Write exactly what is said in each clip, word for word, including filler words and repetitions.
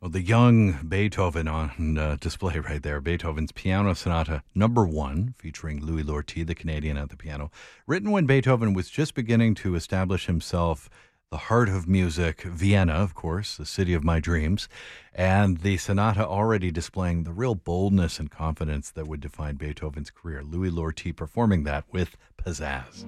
Well, the young Beethoven on uh, display right there. Beethoven's Piano Sonata Number One, featuring Louis Lortie, the Canadian, at the piano. Written when Beethoven was just beginning to establish himself, the heart of music, Vienna, of course, the city of my dreams, and the sonata already displaying the real boldness and confidence that would define Beethoven's career. Louis Lortie performing that with pizzazz.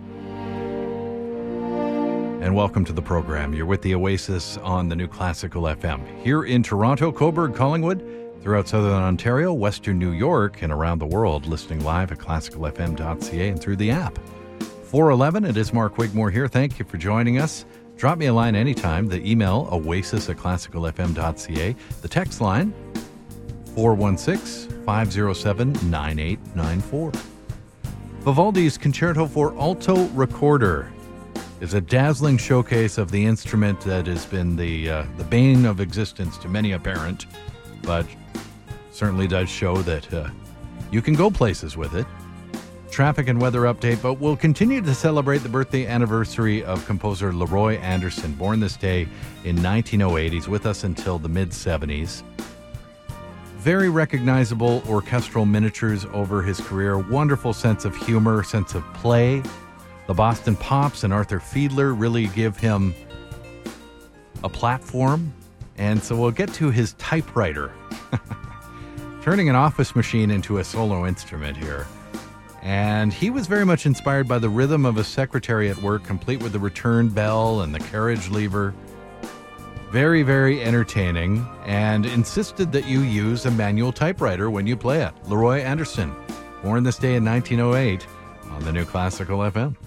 And welcome to the program. You're with the Oasis on the New Classical F M. Here in Toronto, Cobourg, Collingwood, throughout Southern Ontario, Western New York, and around the world, listening live at classical f m dot c a and through the app. four eleven, it is Mark Wigmore here. Thank you for joining us. Drop me a line anytime. The email, oasis at classical f m dot c a. The text line, four one six, five oh seven, nine eight nine four. Vivaldi's Concerto for Alto Recorder is a dazzling showcase of the instrument that has been the uh, the bane of existence to many a parent, but certainly does show that uh, you can go places with it. Traffic and weather update, but we'll continue to celebrate the birthday anniversary of composer Leroy Anderson, born this day in nineteen oh eight. He's with us until the mid-seventies. Very recognizable orchestral miniatures over his career, wonderful sense of humor, sense of play. The Boston Pops and Arthur Fiedler really give him a platform. And so we'll get to his typewriter. Turning an office machine into a solo instrument here. And he was very much inspired by the rhythm of a secretary at work, complete with the return bell and the carriage lever. Very, very entertaining, and insisted that you use a manual typewriter when you play it. Leroy Anderson, born this day in nineteen oh eight on the New Classical F M.